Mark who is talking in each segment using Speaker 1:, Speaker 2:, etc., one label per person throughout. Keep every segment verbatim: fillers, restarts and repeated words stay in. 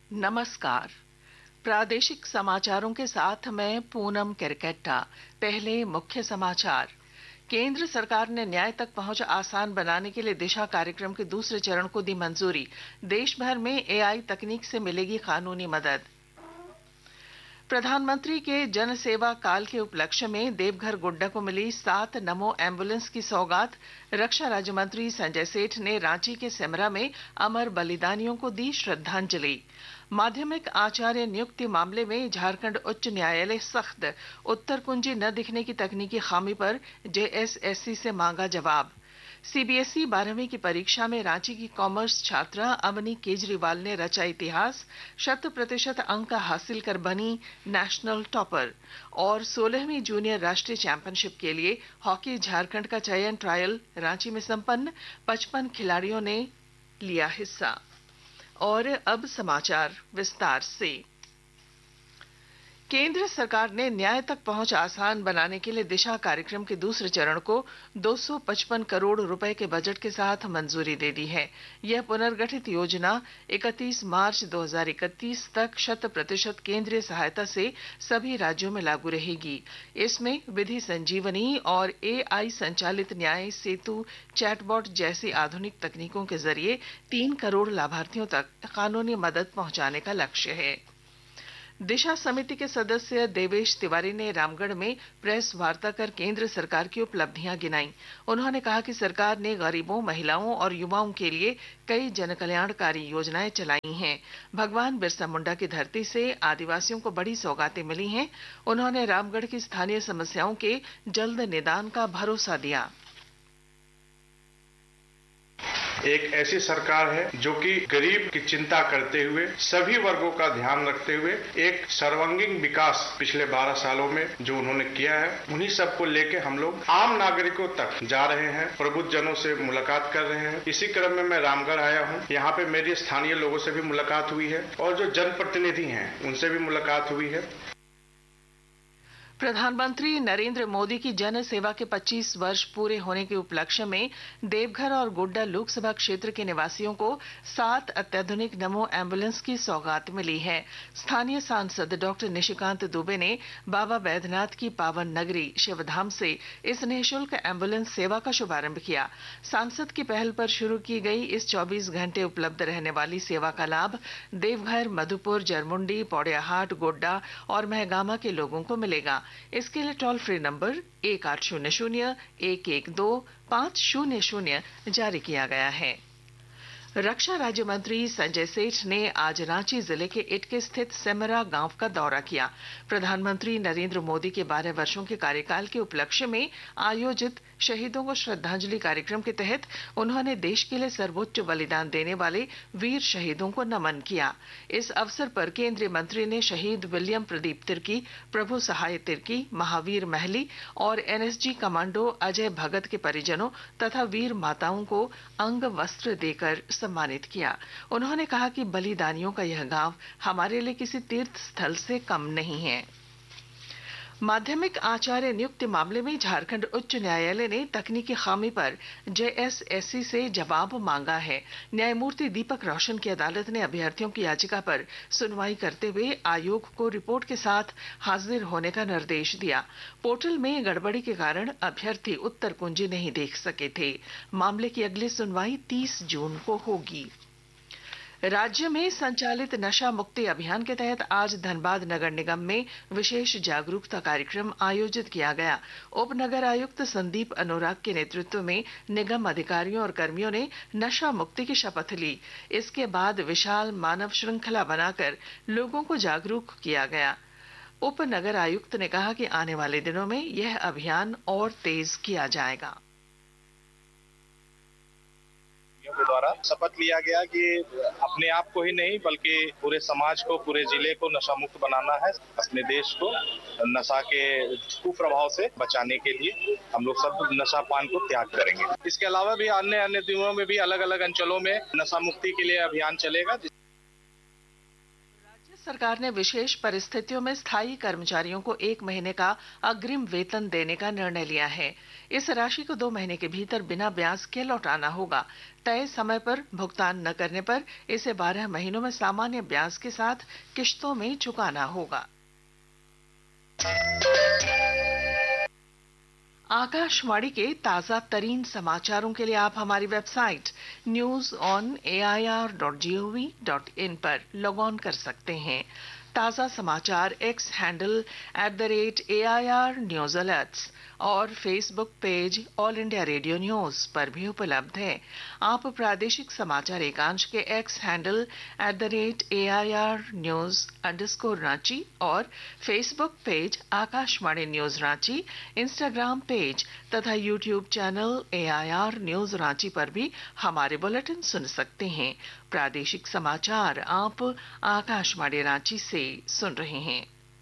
Speaker 1: नमस्कार। प्रादेशिक समाचारों के साथ मैं पूनम केरकेट्टा। पहले मुख्य समाचार। केंद्र सरकार ने न्याय तक पहुंच आसान बनाने के लिए दिशा कार्यक्रम के दूसरे चरण को दी मंजूरी। देश भर में एआई तकनीक से मिलेगी कानूनी मदद। प्रधानमंत्री के जन सेवा काल के उपलक्ष्य में देवघर गोड्डा को मिली सात नमो एम्बुलेंस की सौगात। रक्षा राज्य मंत्री संजय सेठ ने रांची के सेमरा में अमर बलिदानियों को दी श्रद्धांजलि। माध्यमिक आचार्य नियुक्ति मामले में झारखंड उच्च न्यायालय सख्त। उत्तर कुंजी न दिखने की तकनीकी खामी पर जेएसएससी से मांगा जवाब। सीबीएसई बारहवीं की परीक्षा में रांची की कॉमर्स छात्रा अवनी केजरीवाल ने रचा इतिहास। शत प्रतिशत अंक हासिल कर बनी नेशनल टॉपर। और सोलहवीं जूनियर राष्ट्रीय चैंपियनशिप के लिए हॉकी झारखंड का चयन ट्रायल रांची में संपन्न। पचपन खिलाड़ियों ने लिया हिस्सा। और अब समाचार विस्तार से। केंद्र सरकार ने न्याय तक पहुंच आसान बनाने के लिए दिशा कार्यक्रम के दूसरे चरण को दो सौ पचपन करोड़ रुपए के बजट के साथ मंजूरी दे दी है। यह पुनर्गठित योजना इकतीस मार्च दो हज़ार इकतीस तक शत प्रतिशत केंद्रीय सहायता से सभी राज्यों में लागू रहेगी। इसमें विधि संजीवनी और एआई संचालित न्याय सेतु चैटबॉट जैसी आधुनिक तकनीकों के जरिए तीन करोड़ लाभार्थियों तक कानूनी मदद पहुंचाने का लक्ष्य है। दिशा समिति के सदस्य देवेश तिवारी ने रामगढ़ में प्रेस वार्ता कर केंद्र सरकार की उपलब्धियां गिनाई। उन्होंने कहा कि सरकार ने गरीबों, महिलाओं और युवाओं के लिए कई जनकल्याणकारी योजनाएं चलाई हैं। भगवान बिरसा मुंडा की धरती से आदिवासियों को बड़ी सौगातें मिली हैं। उन्होंने रामगढ़ की स्थानीय समस्याओं के जल्द निदान का भरोसा दिया।
Speaker 2: एक ऐसी सरकार है जो कि गरीब की चिंता करते हुए, सभी वर्गों का ध्यान रखते हुए एक सर्वांगीण विकास पिछले बारह सालों में जो उन्होंने किया है, उन्हीं सबको लेके हम लोग आम नागरिकों तक जा रहे हैं, प्रबुद्धजनों से मुलाकात कर रहे हैं। इसी क्रम में मैं रामगढ़ आया हूं। यहाँ पे मेरी स्थानीय लोगों से भी मुलाकात हुई है और जो जनप्रतिनिधि हैं उनसे भी मुलाकात हुई है।
Speaker 1: प्रधानमंत्री नरेंद्र मोदी की जन सेवा के पच्चीस वर्ष पूरे होने के उपलक्ष्य में देवघर और गोड्डा लोकसभा क्षेत्र के निवासियों को सात अत्याधुनिक नमो एम्बुलेंस की सौगात मिली है। स्थानीय सांसद डॉक्टर निशिकांत दुबे ने बाबा बैद्यनाथ की पावन नगरी शिवधाम से इस निःशुल्क एम्बुलेंस सेवा का शुभारंभ किया। सांसद की पहल पर शुरू की गई इस चौबीस घंटे उपलब्ध रहने वाली सेवा का लाभ देवघर, मधुपुर, जरमुंडी, पौड़ियाहाट, गोड्डा और महगामा के लोगों को मिलेगा। इसके लिए टोल फ्री नंबर एक आठ शून्य शून्य एक एक दो पांच शून्य शून्य जारी किया गया है। रक्षा राज्य मंत्री संजय सेठ ने आज रांची जिले के इटके स्थित सेमरा गांव का दौरा किया। प्रधानमंत्री नरेंद्र मोदी के बारह वर्षों के कार्यकाल के उपलक्ष्य में आयोजित शहीदों को श्रद्धांजलि कार्यक्रम के तहत उन्होंने देश के लिए सर्वोच्च बलिदान देने वाले वीर शहीदों को नमन किया। इस अवसर पर केंद्रीय मंत्री ने शहीद विलियम प्रदीप तिर्की, प्रभु सहाय तिर्की, महावीर महली और एनएसजी कमांडो अजय भगत के परिजनों तथा वीर माताओं को अंग वस्त्र देकर सम्मानित किया। उन्होंने कहा कि बलिदानियों का यह गांव हमारे लिए किसी तीर्थ स्थल से कम नहीं है। माध्यमिक आचार्य नियुक्ति मामले में झारखंड उच्च न्यायालय ने तकनीकी खामी पर जेएसएससी से जवाब मांगा है। न्यायमूर्ति दीपक रोशन की अदालत ने अभ्यर्थियों की याचिका पर सुनवाई करते हुए आयोग को रिपोर्ट के साथ हाजिर होने का निर्देश दिया। पोर्टल में गड़बड़ी के कारण अभ्यर्थी उत्तर कुंजी नहीं देख सके थे। मामले की अगली सुनवाई तीस जून को होगी। राज्य में संचालित नशा मुक्ति अभियान के तहत आज धनबाद नगर निगम में विशेष जागरूकता कार्यक्रम आयोजित किया गया। उप नगर आयुक्त संदीप अनुराग के नेतृत्व में निगम अधिकारियों और कर्मियों ने नशा मुक्ति की शपथ ली। इसके बाद विशाल मानव श्रृंखला बनाकर लोगों को जागरूक किया गया। उप नगर आयुक्त ने कहा कि आने वाले दिनों में यह अभियान और तेज किया जाएगा।
Speaker 3: के द्वारा शपथ लिया गया कि अपने आप को ही नहीं बल्कि पूरे समाज को, पूरे जिले को नशा मुक्त बनाना है। अपने देश को नशा के कुप्रभाव से बचाने के लिए हम लोग सब नशा पान को त्याग करेंगे। इसके अलावा भी अन्य अन्य दिनों में भी अलग अलग अंचलों में नशा मुक्ति के लिए अभियान चलेगा।
Speaker 1: सरकार ने विशेष परिस्थितियों में स्थायी कर्मचारियों को एक महीने का अग्रिम वेतन देने का निर्णय लिया है। इस राशि को दो महीने के भीतर बिना ब्याज के लौटाना होगा। तय समय पर भुगतान न करने पर इसे बारह महीनों में सामान्य ब्याज के साथ किश्तों में चुकाना होगा। आकाशवाणी के ताजा तरीन समाचारों के लिए आप हमारी website news on A I R dot G O V dot in पर लॉग ऑन कर सकते हैं। ताजा समाचार x handle at the rate A I R news alerts और Facebook page all India radio news पर भी उपलब्ध है। आप प्रादेशिक समाचार एकांश के x handle at the rate A I R news underscore Ranchi और Facebook page Akashvani news Ranchi, Instagram page तथा YouTube channel A I R news Ranchi पर भी हमारे बुलेटिन सुन सकते हैं। प्रादेशिक समाचार आप आकाशवाणी रांची से सुन रहे हैं।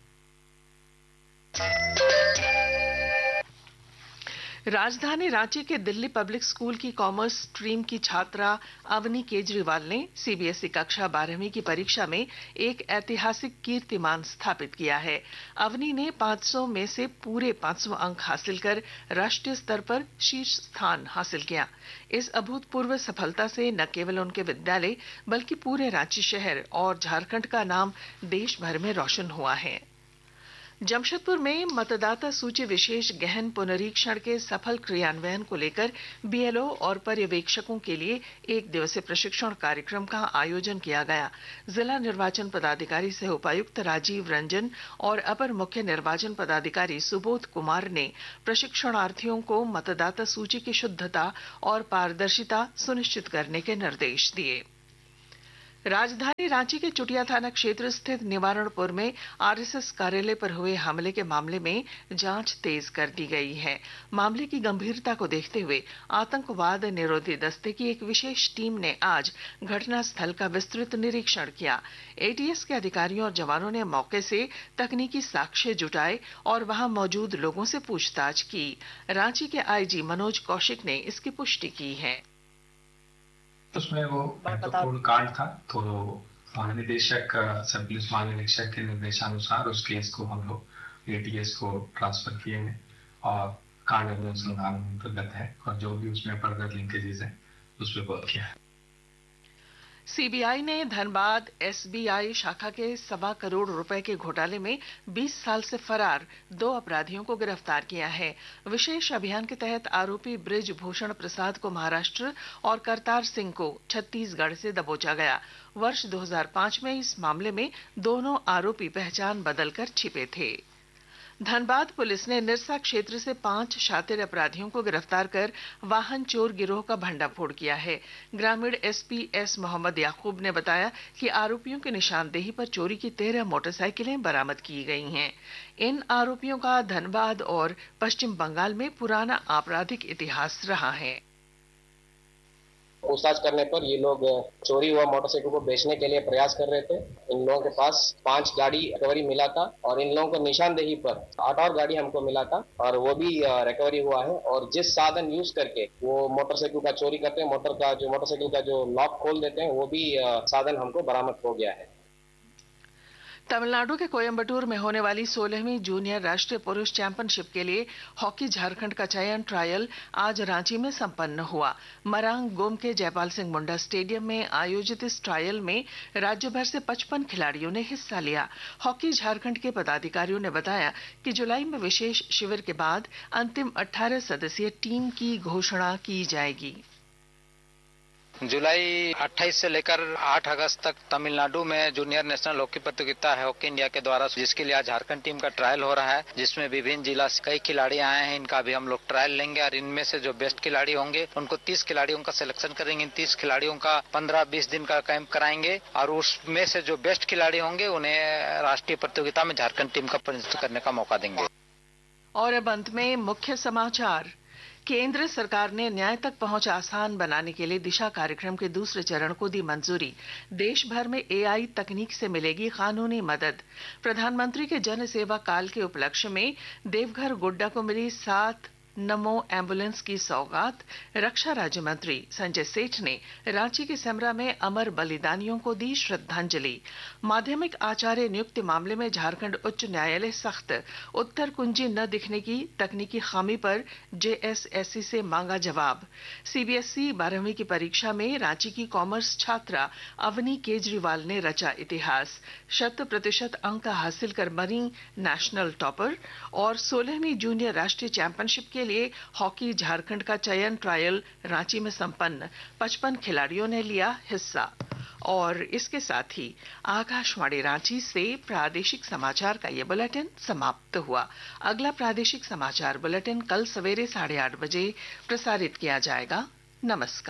Speaker 1: राजधानी रांची के दिल्ली पब्लिक स्कूल की कॉमर्स स्ट्रीम की छात्रा अवनी केजरीवाल ने सी बी एस ई कक्षा बारहवीं की परीक्षा में एक ऐतिहासिक कीर्तिमान स्थापित किया है। अवनी ने पाँच सौ में से पूरे पाँच सौ अंक हासिल कर राष्ट्रीय स्तर पर शीर्ष स्थान हासिल किया। इस अभूतपूर्व सफलता से न केवल उनके विद्यालय बल्कि पूरे रांची शहर और झारखंड का नाम देश भर में रोशन हुआ है। जमशेदपुर में मतदाता सूची विशेष गहन पुनरीक्षण के सफल क्रियान्वयन को लेकर बी एल ओ और पर्यवेक्षकों के लिए एक दिवसीय प्रशिक्षण कार्यक्रम का आयोजन किया गया। जिला निर्वाचन पदाधिकारी सह उपायुक्त राजीव रंजन और अपर मुख्य निर्वाचन पदाधिकारी सुबोध कुमार ने प्रशिक्षणार्थियों को मतदाता सूची की शुद्धता और पारदर्शिता सुनिश्चित करने के निर्देश दिए। राजधानी रांची के चुटिया थाना क्षेत्र स्थित निवारणपुर में आर एस एस कार्यालय पर हुए हमले के मामले में जांच तेज कर दी गई है। मामले की गंभीरता को देखते हुए आतंकवाद निरोधी दस्ते की एक विशेष टीम ने आज घटनास्थल का विस्तृत निरीक्षण किया। ए टी एस के अधिकारियों और जवानों ने मौके से तकनीकी साक्ष्य जुटाए और वहां मौजूद लोगों से पूछताछ की। रांची के आई जी मनोज कौशिक ने इसकी पुष्टि की है।
Speaker 4: उसमें वो महत्वपूर्ण कांड था, तो महानिदेशक सब पुलिस महानिरीक्षक के निर्देशानुसार उस केस को हम लोग ए टी एस को ट्रांसफर किए हैं और कांड अनुसंधान अंतर्गत है और जो भी उसमें फर्दर लिंकेजेस हैं उस पर वर्क किया है।
Speaker 1: सी बी आई ने धनबाद एस बी आई शाखा के सवा करोड़ रुपए के घोटाले में बीस साल से फरार दो अपराधियों को गिरफ्तार किया है। विशेष अभियान के तहत आरोपी ब्रिज भूषण प्रसाद को महाराष्ट्र और करतार सिंह को छत्तीसगढ़ से दबोचा गया। वर्ष दो हज़ार पाँच में इस मामले में दोनों आरोपी पहचान बदलकर छिपे थे। धनबाद पुलिस ने निरसा क्षेत्र से पांच शातिर अपराधियों को गिरफ्तार कर वाहन चोर गिरोह का भंडाफोड़ किया है। ग्रामीण एस पी एस मोहम्मद याकूब ने बताया कि आरोपियों की निशानदेही पर चोरी की तेरह मोटरसाइकिलें बरामद की गई हैं। इन आरोपियों का धनबाद और पश्चिम बंगाल में पुराना आपराधिक इतिहास रहा है।
Speaker 5: पूछताछ करने पर ये लोग चोरी हुआ मोटरसाइकिल को बेचने के लिए प्रयास कर रहे थे। इन लोगों के पास पांच गाड़ी रिकवरी मिला था और इन लोगों को निशानदेही पर आठ और गाड़ी हमको मिला था और वो भी रिकवरी हुआ है। और जिस साधन यूज करके वो मोटरसाइकिल का चोरी करते हैं, मोटर का जो मोटरसाइकिल का जो लॉक खोल देते हैं, वो भी साधन हमको बरामद हो गया है।
Speaker 1: तमिलनाडु के कोयम्बटूर में होने वाली सोलहवीं जूनियर राष्ट्रीय पुरुष चैंपियनशिप के लिए हॉकी झारखंड का चयन ट्रायल आज रांची में संपन्न हुआ। मरांग गोम के जयपाल सिंह मुंडा स्टेडियम में आयोजित इस ट्रायल में राज्य भर से पचपन खिलाड़ियों ने हिस्सा लिया। हॉकी झारखंड के पदाधिकारियों ने बताया कि जुलाई में विशेष शिविर के बाद अंतिम अठारह सदस्यीय टीम की घोषणा की जाएगी।
Speaker 6: जुलाई अट्ठाईस से लेकर आठ अगस्त तक तमिलनाडु में जूनियर नेशनल हॉकी प्रतियोगिता है हॉकी इंडिया के द्वारा, जिसके लिए आज झारखंड टीम का ट्रायल हो रहा है, जिसमें विभिन्न जिला से कई खिलाड़ी आए हैं। इनका भी हम लोग ट्रायल लेंगे और इनमें से जो बेस्ट खिलाड़ी होंगे उनको तीस खिलाड़ियों का सिलेक्शन करेंगे। इन तीस खिलाड़ियों का पंद्रह बीस दिन का कैंप कराएंगे और उसमें से जो बेस्ट खिलाड़ी होंगे उन्हें राष्ट्रीय प्रतियोगिता में झारखंड टीम का प्रतिनिधित्व करने का मौका देंगे।
Speaker 1: और अब अंत में मुख्य समाचार। केंद्र सरकार ने न्याय तक पहुंच आसान बनाने के लिए दिशा कार्यक्रम के दूसरे चरण को दी मंजूरी। देश भर में ए आई तकनीक से मिलेगी कानूनी मदद। प्रधानमंत्री के जन सेवा काल के उपलक्ष्य में देवघर गोड्डा को मिली सात नमो एम्बुलेंस की सौगात रक्षा राज्य मंत्री संजय सेठ ने रांची के सेमरा में अमर बलिदानियों को दी श्रद्धांजलि। माध्यमिक आचार्य नियुक्ति मामले में झारखंड उच्च न्यायालय सख्त, उत्तर कुंजी न दिखने की तकनीकी खामी पर जेएसएससी से मांगा जवाब। सीबीएसई बारहवीं की परीक्षा में रांची की कॉमर्स छात्रा अवनी केजरीवाल ने रचा इतिहास, शत प्रतिशत अंक हासिल कर बनी नेशनल टॉपर। और सोलहवीं जूनियर राष्ट्रीय चैंपियनशिप के लिए हॉकी झारखंड का चयन ट्रायल रांची में संपन्न, पचपन खिलाड़ियों ने लिया हिस्सा। और इसके साथ ही आकाशवाणी रांची से प्रादेशिक समाचार का ये बुलेटिन समाप्त हुआ। अगला प्रादेशिक समाचार बुलेटिन कल सवेरे साढ़े आठ बजे प्रसारित किया जाएगा। नमस्कार।